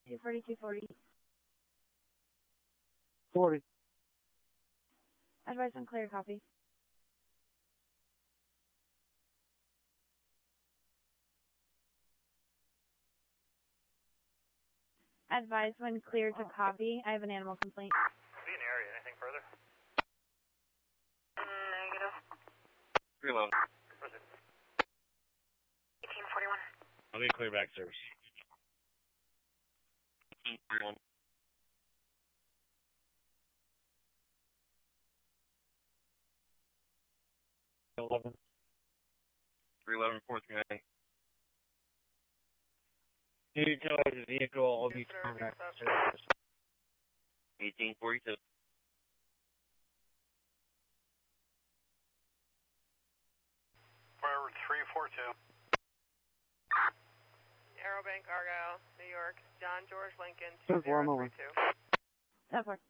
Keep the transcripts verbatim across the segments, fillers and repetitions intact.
two forty-two forty. forty. Advise unclear, copy. Advise when clear to copy. I have an animal complaint. Be an area. Anything further? Negative. Reload. Proceed. eighteen forty-one. I'll get clear back service. eighteen forty-one. eleven. three eleven, four three nine. Utilize the vehicle, I'll be coming back to service. eighteen forty-two. Forever three four two. Arrowbank, Argyle, New York, John George Lincoln, Ten two four, zero I'm three two. ten four.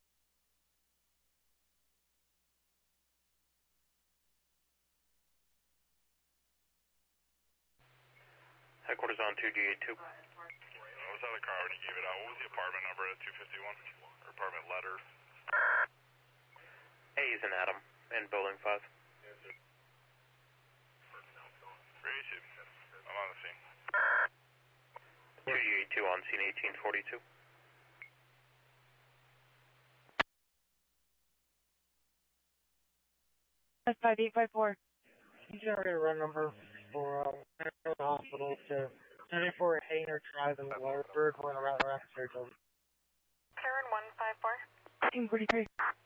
Headquarters on two G eighty-two. What was that the car when you gave it out? What was the apartment number at two fifty-one? Or apartment letter? Hayes and Adam in building five. Where is it? I'm on the scene. two G eighty-two on scene eighteen forty-two. That's five eight five four. You generate a run number for uh, the hospital to seventy-four Hanger Drive in Waterford. We're in a route around surgery. Karen one five four. eighteen forty-three.